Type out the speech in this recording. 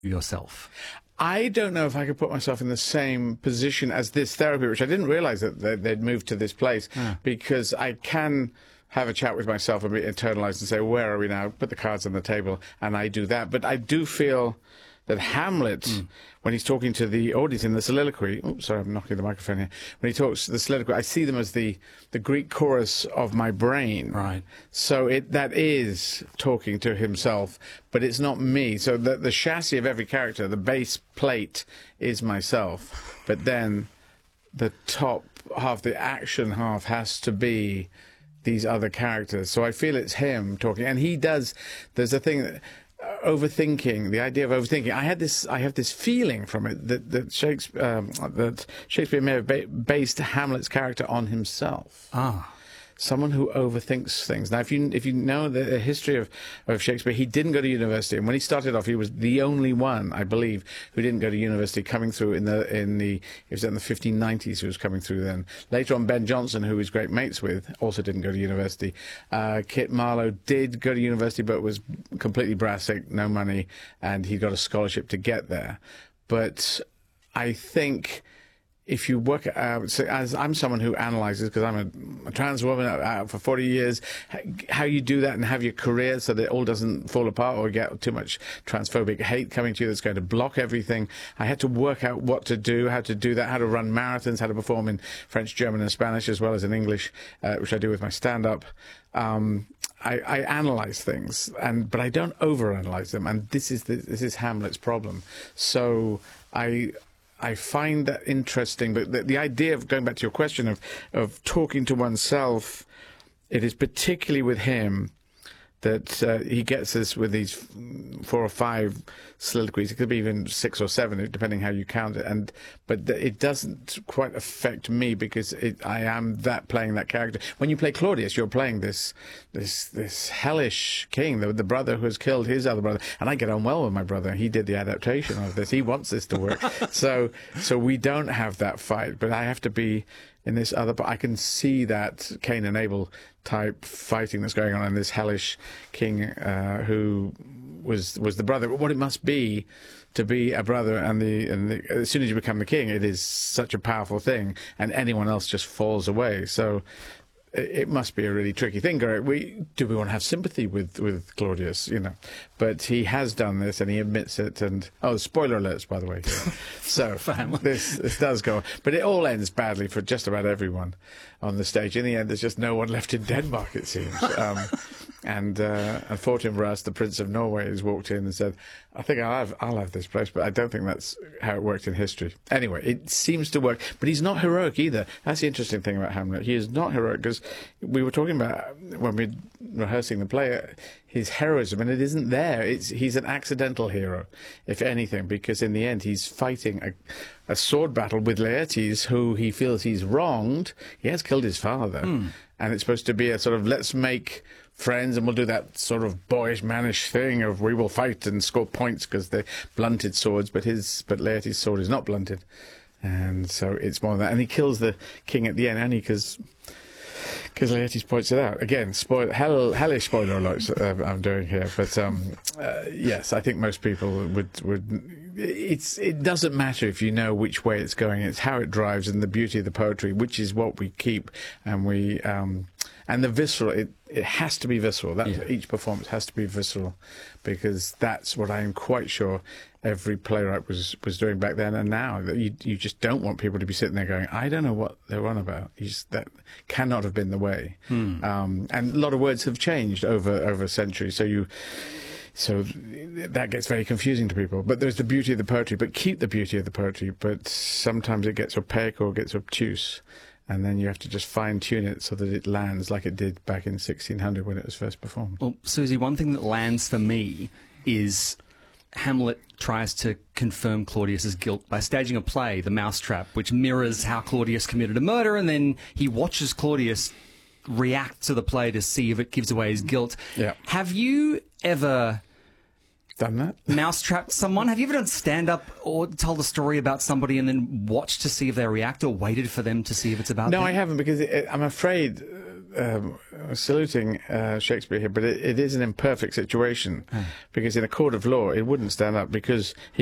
yourself? I don't know if I could put myself in the same position as this therapy, which I didn't realize that they'd moved to this place, because I can have a chat with myself and be internalized and say, where are we now? Put the cards on the table, and I do that. But I do feel that Hamlet, when he's talking to the audience in the soliloquy, sorry, I'm knocking the microphone here. When he talks to the soliloquy, I see them as the Greek chorus of my brain. Right. So that is talking to himself, but it's not me. So the chassis of every character, the base plate, is myself. But then the top half, the action half, has to be these other characters. So I feel it's him talking. And he does, there's a thing that, overthinking, the idea of overthinking. I have this feeling from it that Shakespeare may have based Hamlet's character on himself. Someone who overthinks things. Now, if you know the history of Shakespeare, he didn't go to university, and when he started off, he was the only one, I believe, who didn't go to university. Coming through it was in the 1590s. Who was coming through then. Later on, Ben Jonson, who he's great mates with, also didn't go to university. Kit Marlowe did go to university, but was completely brassic, no money, and he got a scholarship to get there. But I think, if you work out, as I'm someone who analyzes, because I'm a trans woman out for 40 years, how you do that and have your career so that it all doesn't fall apart or get too much transphobic hate coming to you that's going to block everything. I had to work out what to do, how to do that, how to run marathons, how to perform in French, German, and Spanish, as well as in English, which I do with my stand-up. I analyze things, but I don't overanalyze them, and this is Hamlet's problem. So I find that interesting, but the idea of, going back to your question, of talking to oneself, it is particularly with him that he gets us with these 4 or 5 soliloquies. It could be even 6 or 7, depending how you count it. But it doesn't quite affect me, because I am playing that character. When you play Claudius, you're playing this hellish king, the brother who has killed his other brother. And I get on well with my brother. He did the adaptation of this. He wants this to work. So we don't have that fight. But I have to be in this other. But I can see that Cain and Abel type fighting that's going on in this hellish king who was the brother. What it must be to be a brother, and as soon as you become the king, it is such a powerful thing, and anyone else just falls away. So it must be a really tricky thing. Do we want to have sympathy with Claudius, But he has done this, and he admits it. And spoiler alerts, by the way. So this does go on. But it all ends badly for just about everyone on the stage. In the end, there's just no one left in Denmark, it seems. And Fortune Brass, the Prince of Norway, has walked in and said, I think I'll have this place, but I don't think that's how it worked in history. Anyway, it seems to work, but he's not heroic either. That's the interesting thing about Hamlet. He is not heroic, because we were talking about, when we were rehearsing the play, his heroism, and it isn't there. He's an accidental hero, if anything, because in the end he's fighting a sword battle with Laertes, who he feels he's wronged. He has killed his father, and it's supposed to be a sort of, let's make friends, and we'll do that sort of boyish, mannish thing of we will fight and score points because they're blunted swords, but Laertes' sword is not blunted, and so it's more than that. And he kills the king at the end, only because Laertes points it out. Again, hellish spoiler alerts I'm doing here, but yes, I think most people would. It doesn't matter if you know which way it's going. It's how it drives, and the beauty of the poetry, which is what we keep, and and the visceral. It has to be visceral. Each performance has to be visceral, because that's what I am quite sure every playwright was doing back then and now. That you just don't want people to be sitting there going, I don't know what they're on about. That cannot have been the way. And a lot of words have changed over centuries. So that gets very confusing to people. But there's the beauty of the poetry. But keep the beauty of the poetry. But sometimes it gets opaque or gets obtuse. And then you have to just fine-tune it so that it lands like it did back in 1600 when it was first performed. Well, Susie, one thing that lands for me is Hamlet tries to confirm Claudius's guilt by staging a play, The Mousetrap, which mirrors how Claudius committed a murder, and then he watches Claudius react to the play to see if it gives away his guilt. Yeah. Have you ever done that? Mousetrapped someone? Have you ever done stand-up or told a story about somebody and then watched to see if they react, or waited for them to see if it's about them? No, I haven't, because I'm afraid saluting Shakespeare here, but it is an imperfect situation because in a court of law it wouldn't stand up because he